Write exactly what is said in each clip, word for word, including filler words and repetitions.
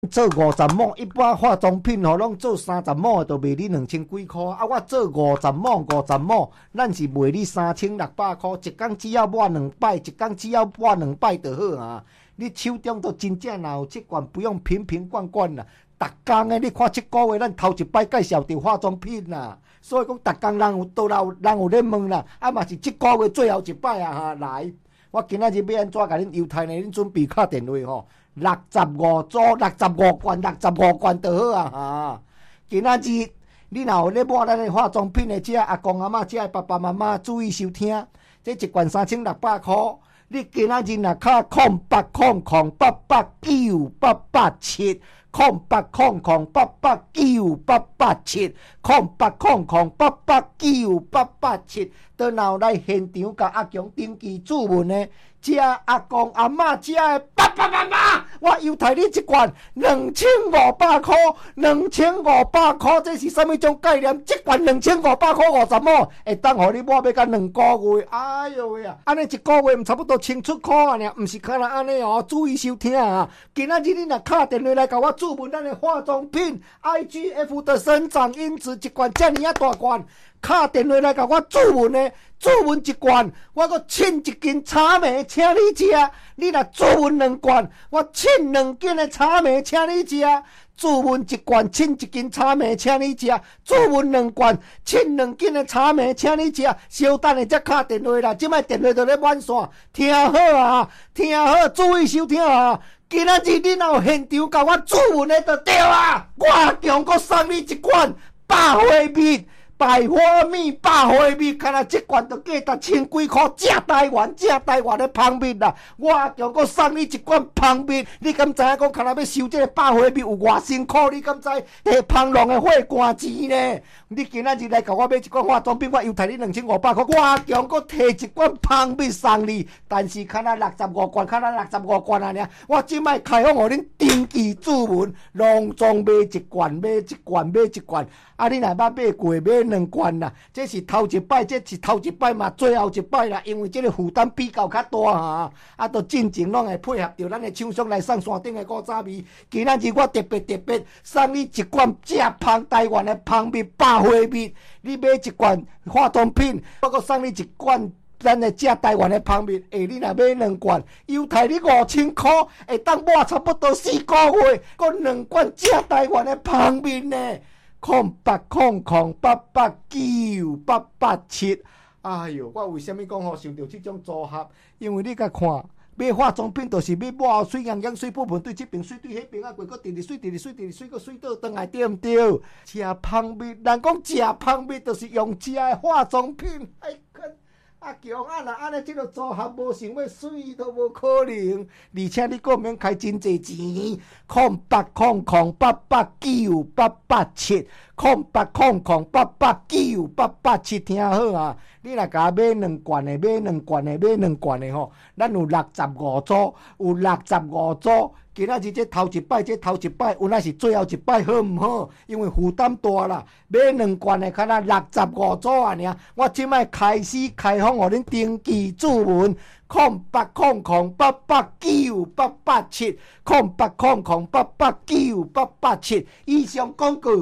做五十亩，一般化妆品吼，拢做三十亩就卖你两千几块。啊，我做五十亩，五十亩，咱是卖你三千六百块。一工只要抹两摆，一工只要抹两摆就好啊。你手中都真正若有这罐，不用瓶瓶罐罐啦。逐工诶，你看这个月咱头一摆介绍着化妆品啦，所以讲逐工人有都有人有咧问啦，啊嘛是这个月最后一摆啊哈来。我今仔日要安怎甲恁犹太呢？恁准备敲电话吼。六十五组，六十五罐，六十五罐就好啊！哈，今仔日你若有咧抹咱的化妆品的，遮阿公阿嬷、遮爸爸妈妈注意收听。这一罐三千六百块，你今仔日若敲空八空空八八九八八七，空八空空八八九八八七，空八空空八八九八八七，倒闹来现场甲阿强登记注文呢？遮阿公阿嬷遮的爸爸妈妈，我犹太你一罐两千五百块，两千五百块，这是什么种概念？一罐两千五百块五十亩，会当互你抹要到两个月。哎呦喂啊！安尼一个月毋差不多千出块啊！尔，毋是可能安尼哦。注意收听啊！今仔日你若敲电话来甲我注文咱的化妆品 I G F 的生长因子一罐遮尔啊大罐。敲电话来甲我注文的，注文一罐，我阁称一斤草莓请你食。你若注文两罐，我称两斤的草莓请你食。注文一罐，称一斤草莓请你食。注文两罐，称两斤的草莓请你食。稍等下才敲电话啦，即摆电话就咧满线，听好啊，听好，注意收听啊。今仔日你若有现场甲我注文的就对啊，我强阁送你一罐百花蜜。百花蜜、百花蜜，看来这罐都价值千几块，正台湾、正台湾的蜂蜜啦！我强阁送你一罐蜂蜜，你敢知影讲，看来要收这个百花蜜有偌辛苦？你敢知？摕蜂农的血汗钱呢？你今仔日来甲我买一罐化妆品，我又提你两千五百块，我强阁摕一罐蜂蜜送你。但是看来六十五罐，看来六十五罐啊！尔，我即摆开放互恁登记注文，隆重买一罐，买一罐，买一罐。啊，你若捌买过买？两罐啦，这是头一摆，这是头一摆嘛，最后一摆啦，因为这个负担比较较大哈，啊，都进前拢会配合着咱的厂商来送山顶的古早味。今仔日我特别特别送你一罐正芳台湾的蜂蜜百花蜜，你买一罐化妆品，我阁送你一罐咱的正台湾的蜂蜜。诶，你若买两罐，犹太你五千块，会当抹差不多四个月，阁两罐正台湾的蜂蜜呢。空八空空八八九八八七，哎哟，我为什么讲吼想到这种组合？因为你甲看，买化妆品就是要抹水洋洋、水不喷，对这边水对迄边啊，过个直直水、直直水、直直水，个水倒转来，对毋对？食蜂蜜，人讲食蜂蜜就是用食的化妆品，哎看。啊强啊！若安尼即个组合无想要水都无可能，而且你阁免开真济钱，空八空空八八九八八七，空八空空八八九八八七，听好啊！你若甲买两罐的，买两罐的，买两罐的吼，咱有六十五组，有六十五组。今仔日这头一摆，这头一摆，有那是最后一摆，好毋好？因为负担大啦，买两罐的，看那六十五组啊！尔，我即摆开始开放，互恁登记注文，空八空空八八九八八七，空八空空八八九八八七。以上广告。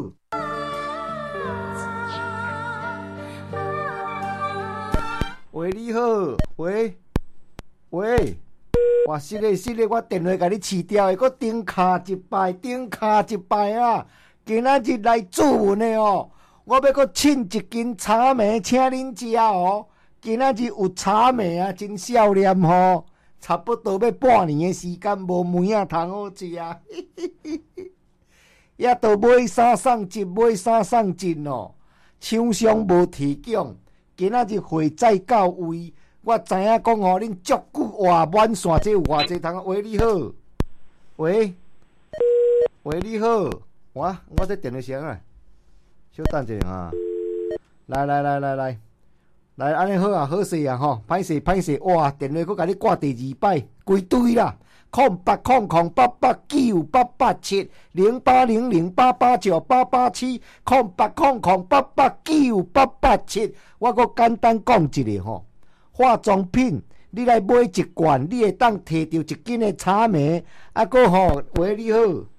喂，你好，喂，喂。哇！是嘞是嘞，我电话甲你试掉的，搁顶卡一摆，顶卡一摆啊！今仔日来注文的哦，我要搁称一斤草莓请恁食哦。今仔日有草莓啊，真少年吼，差不多要半年的时间，无梅啊通好食啊！也都买三送一，买三送一哦。厂商无提供，今仔日货载到位。我知影讲吼，恁足久话满线，这有偌济通？喂，你好，喂，喂，你好，我我这电话声啊，稍等一下哈，来来来来来，来安尼好啊，好势啊吼，歹势歹势，哇，电话佫甲你挂第二摆，规堆啦，空八空空八八九八八七零八零零八八九八八七，空八空空八八九八八七，我佫简单讲一下吼。化妆品，你来买一罐，你会当摕到一斤的草莓，啊，搁吼，喂，你好。